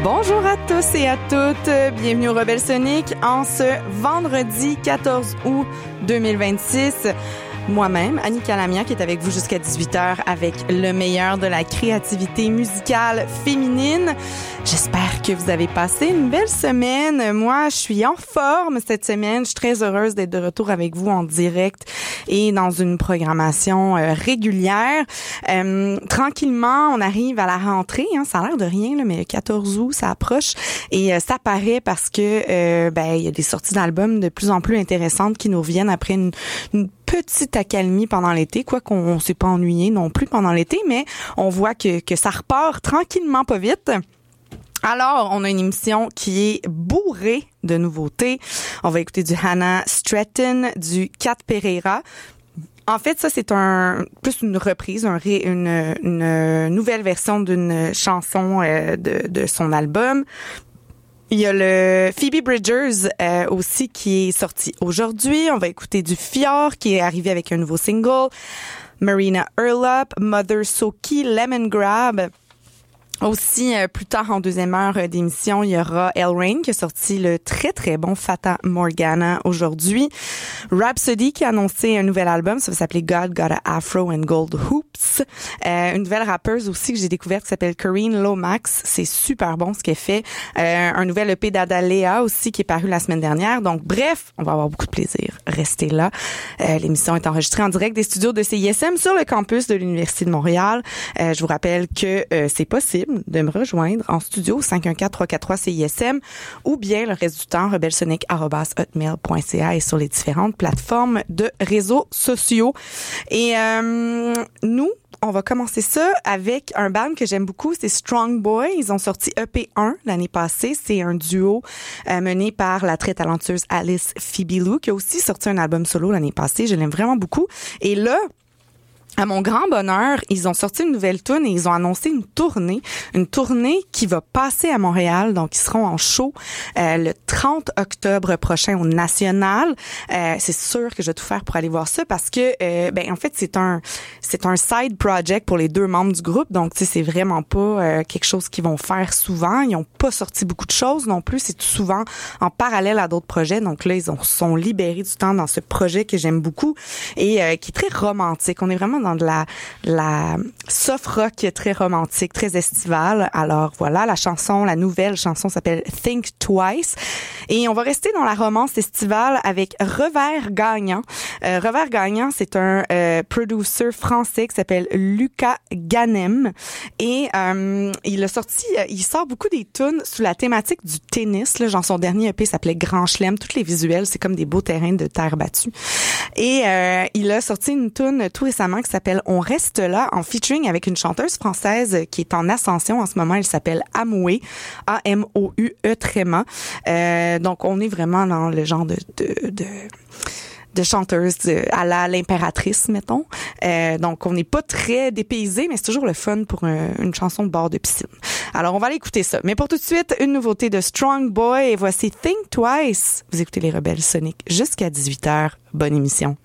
Bonjour à tous et à toutes, bienvenue au Rebelle Sonic en ce vendredi 14 août 2026. Moi-même, Annie Calamia, qui est avec vous jusqu'à 18h avec le meilleur de la créativité musicale féminine. J'espère que vous avez passé une belle semaine. Moi, je suis en forme cette semaine. Je suis très heureuse d'être de retour avec vous en direct et dans une programmation régulière. Tranquillement, on arrive à la rentrée. Ça a l'air de rien, là, mais le 14 août, ça approche. Et ça paraît parce que il y a des sorties d'albums de plus en plus intéressantes qui nous viennent après une petite accalmie pendant l'été, quoi qu'on s'est pas ennuyé non plus pendant l'été, mais on voit que ça repart tranquillement pas vite. Alors, on a une émission qui est bourrée de nouveautés. On va écouter du Hannah Stratton, du Cat Pereira. En fait, ça, c'est plus une reprise, une nouvelle version d'une chanson de son album. Il y a le Phoebe Bridgers aussi qui est sorti aujourd'hui. On va écouter du Fjord qui est arrivé avec un nouveau single. Marina Urlaub, Mother Soki, Lemon Grab. Aussi, plus tard en deuxième heure d'émission, il y aura Elle Rain qui a sorti le très très bon Fata Morgana aujourd'hui. Rhapsody qui a annoncé un nouvel album, ça va s'appeler God Got a Afro and Gold Hoops. Une nouvelle rappeuse aussi que j'ai découverte qui s'appelle Corinne Lomax, c'est super bon ce qu'elle fait. Un nouvel EP d'Adalea aussi qui est paru la semaine dernière. Donc bref, on va avoir beaucoup de plaisir. Restez là. L'émission est enregistrée en direct des studios de CISM sur le campus de l'Université de Montréal. Je vous rappelle que c'est possible de me rejoindre en studio 514-343-CISM ou bien le reste du temps rebelsonic@hotmail.ca et sur les différentes plateformes de réseaux sociaux. Et nous, on va commencer ça avec un band que j'aime beaucoup, c'est Strong Boy. Ils ont sorti EP1 l'année passée. C'est un duo mené par la très talentueuse Alice Fibilou qui a aussi sorti un album solo l'année passée. Je l'aime vraiment beaucoup. Et là, à mon grand bonheur, ils ont sorti une nouvelle tune et ils ont annoncé une tournée qui va passer à Montréal. Donc, ils seront en show le 30 octobre prochain au National. C'est sûr que je vais tout faire pour aller voir ça parce que, en fait, c'est un side project pour les deux membres du groupe. Donc, tu sais, c'est vraiment pas quelque chose qu'ils vont faire souvent. Ils ont pas sorti beaucoup de choses non plus. C'est souvent en parallèle à d'autres projets. Donc là, ils sont libérés du temps dans ce projet que j'aime beaucoup et qui est très romantique. On est vraiment dans de la soft rock très romantique, très estivale. Alors voilà, la nouvelle chanson s'appelle Think Twice. Et on va rester dans la romance estivale avec Revers Gagnant. Revers Gagnant, c'est un producer français qui s'appelle Lucas Ganem. Et il sort beaucoup des tunes sous la thématique du tennis. Là, genre son dernier EP s'appelait Grand Chelem. Toutes les visuels, c'est comme des beaux terrains de terre battue. Et il a sorti une tune tout récemment qui s'appelle On reste là, en featuring avec une chanteuse française qui est en ascension en ce moment. Elle s'appelle Amoué, A-M-O-U-E tréma. Donc, on est vraiment dans le genre de chanteuse à l'impératrice, mettons. Donc, on n'est pas très dépaysé, mais c'est toujours le fun pour une chanson de bord de piscine. Alors, on va aller écouter ça. Mais pour tout de suite, une nouveauté de Strong Boy. Et voici Think Twice. Vous écoutez les Rebelles Sonic jusqu'à 18h. Bonne émission.